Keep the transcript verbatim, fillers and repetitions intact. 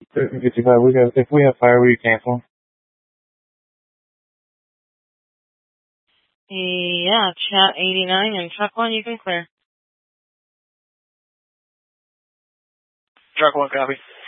thirteen fifty-five. We got, if we have fire, we cancel. Yeah, chat eighty-nine and truck one, you can clear. Truck one, copy.